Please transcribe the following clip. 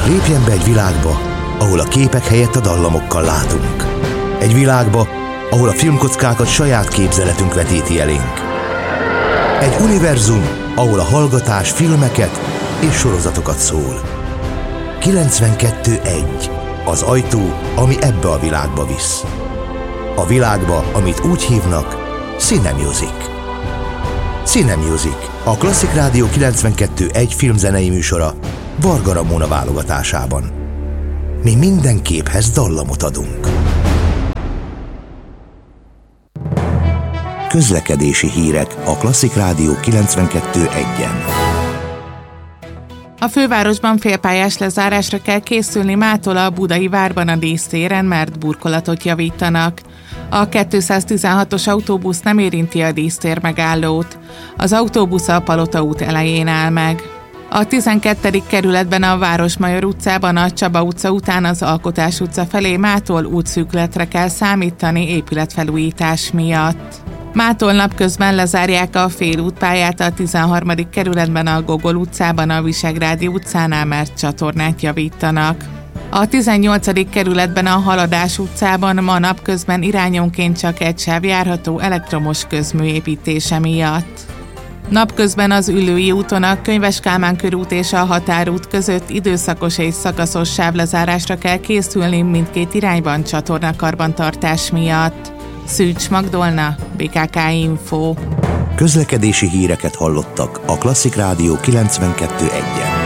Lépjen be egy világba, ahol a képek helyett a dallamokkal látunk. Egy világba, ahol a filmkockákat saját képzeletünk vetíti elénk. Egy univerzum, ahol a hallgatás filmeket és sorozatokat szól. 92.1. Az ajtó, ami ebbe a világba visz. A világba, amit úgy hívnak, Cinemusic. Cinemusic, a Klasszik Rádió 92.1 filmzenei műsora Varga Ramona válogatásában. Mi minden képhez dallamot adunk. Közlekedési hírek a Klasszik Rádió 92.1-en. A fővárosban félpályás lezárásra kell készülni mától a Budai Várban a dísztéren, mert burkolatot javítanak. A 216-os autóbusz nem érinti a dísztér megállót. Az autóbusz a Palota út elején áll meg. A 12. kerületben a Városmajor utcában a Csaba utca után az Alkotás utca felé mától útszűkületre kell számítani épületfelújítás miatt. Mától napközben lezárják a félútpályát a 13. kerületben a Gogol utcában a Visegrádi utcánál, mert csatornát javítanak. A 18. kerületben a Haladás utcában ma napközben irányonként csak egy sáv járható elektromos közmű építése miatt. Napközben az Üllői úton a Könyves Kálmán körút és a Határút között időszakos és szakaszos sávlezárásra kell készülni mindkét irányban csatornakarbantartás miatt. Szűcs Magdolna, BKK Info. Közlekedési híreket hallottak a Klasszik Rádió 92.1-en.